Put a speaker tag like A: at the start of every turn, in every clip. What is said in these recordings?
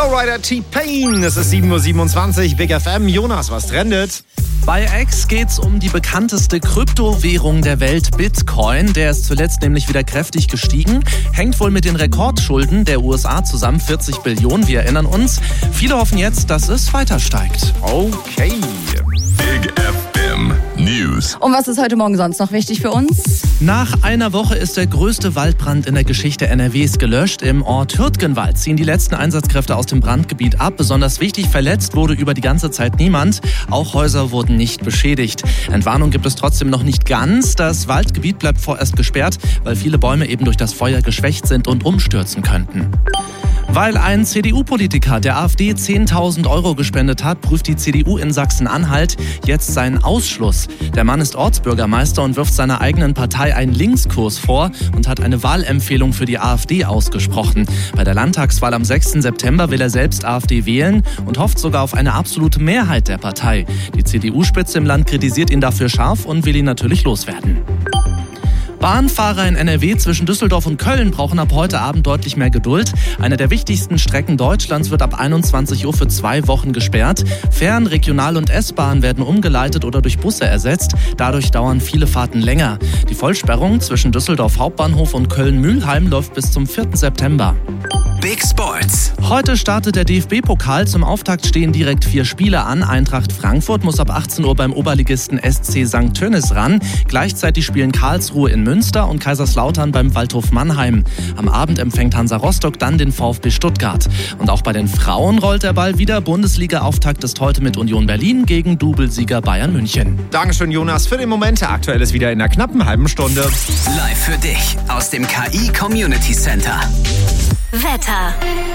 A: Flowrider T-Pain. Es ist 7.27 Uhr, Big FM. Jonas, was trendet?
B: Bei X geht's um die bekannteste Kryptowährung der Welt, Bitcoin. Der ist zuletzt nämlich wieder kräftig gestiegen. Hängt wohl mit den Rekordschulden der USA zusammen, 40 Billionen, wir erinnern uns. Viele hoffen jetzt, dass es weiter steigt.
A: Okay.
C: Big FM News.
D: Und was ist heute Morgen sonst noch wichtig für uns?
B: Nach einer Woche ist der größte Waldbrand in der Geschichte NRWs gelöscht. Im Ort Hürtgenwald ziehen die letzten Einsatzkräfte aus dem Brandgebiet ab. Besonders wichtig, verletzt wurde über die ganze Zeit niemand. Auch Häuser wurden nicht beschädigt. Entwarnung gibt es trotzdem noch nicht ganz. Das Waldgebiet bleibt vorerst gesperrt, weil viele Bäume eben durch das Feuer geschwächt sind und umstürzen könnten. Weil ein CDU-Politiker der AfD 10.000 € gespendet hat, prüft die CDU in Sachsen-Anhalt jetzt seinen Ausschluss. Der Mann ist Ortsbürgermeister und wirft seiner eigenen Partei einen Linkskurs vor und hat eine Wahlempfehlung für die AfD ausgesprochen. Bei der Landtagswahl am 6. September will er selbst AfD wählen und hofft sogar auf eine absolute Mehrheit der Partei. Die CDU-Spitze im Land kritisiert ihn dafür scharf und will ihn natürlich loswerden. Bahnfahrer in NRW zwischen Düsseldorf und Köln brauchen ab heute Abend deutlich mehr Geduld. Eine der wichtigsten Strecken Deutschlands wird ab 21 Uhr für 2 Wochen gesperrt. Fern-, Regional- und S-Bahnen werden umgeleitet oder durch Busse ersetzt. Dadurch dauern viele Fahrten länger. Die Vollsperrung zwischen Düsseldorf Hauptbahnhof und Köln-Mülheim läuft bis zum 4. September.
E: Big Sports.
B: Heute startet der DFB-Pokal. Zum Auftakt stehen direkt 4 Spiele an. Eintracht Frankfurt muss ab 18 Uhr beim Oberligisten SC St. Tönnies ran. Gleichzeitig spielen Karlsruhe in Münster und Kaiserslautern beim Waldhof Mannheim. Am Abend empfängt Hansa Rostock dann den VfB Stuttgart. Und auch bei den Frauen rollt der Ball wieder. Bundesliga-Auftakt ist heute mit Union Berlin gegen Doublesieger Bayern München.
A: Dankeschön, Jonas, für den Moment. Aktuell ist wieder in einer knappen halben Stunde.
E: Live für dich aus dem KI Community Center.
F: Wetter.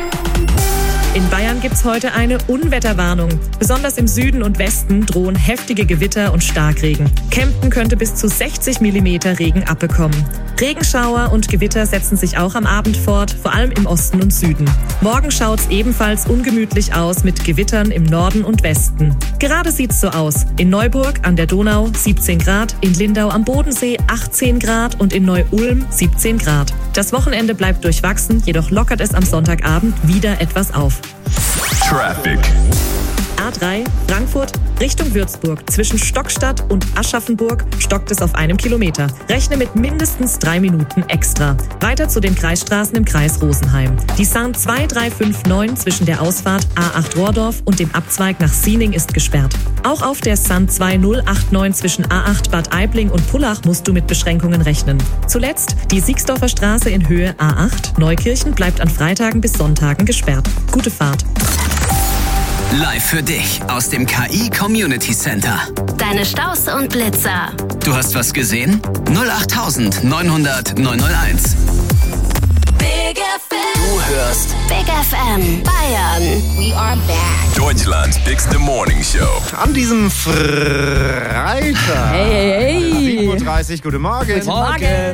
G: In Bayern gibt's heute eine Unwetterwarnung. Besonders im Süden und Westen drohen heftige Gewitter und Starkregen. Kempten könnte bis zu 60 mm Regen abbekommen. Regenschauer und Gewitter setzen sich auch am Abend fort, vor allem im Osten und Süden. Morgen schaut's ebenfalls ungemütlich aus mit Gewittern im Norden und Westen. Gerade sieht's so aus. In Neuburg an der Donau 17 Grad, in Lindau am Bodensee 18 Grad und in Neu-Ulm 17 Grad. Das Wochenende bleibt durchwachsen, jedoch lockert es am Sonntagabend wieder etwas auf.
C: Traffic.
G: A3 Frankfurt Richtung Würzburg. Zwischen Stockstadt und Aschaffenburg stockt es auf 1 Kilometer. Rechne mit mindestens 3 Minuten extra. Weiter zu den Kreisstraßen im Kreis Rosenheim. Die San 2359 zwischen der Ausfahrt A8 Rohrdorf und dem Abzweig nach Siening ist gesperrt. Auch auf der San 2089 zwischen A8 Bad Aibling und Pullach musst du mit Beschränkungen rechnen. Zuletzt die Siegsdorfer Straße in Höhe A8 Neukirchen bleibt an Freitagen bis Sonntagen gesperrt. Gute Fahrt.
E: Live für dich aus dem KI Community Center.
F: Deine Staus und Blitzer.
E: Du hast was gesehen? 08900 901.
F: Big FM.
E: Du hörst
F: Big FM. Bayern. We are back.
C: Deutschlands Bigste Morning Show.
A: An diesem Freitag.
D: Hey.
A: 7.30 Uhr, guten Morgen.
D: Morgen.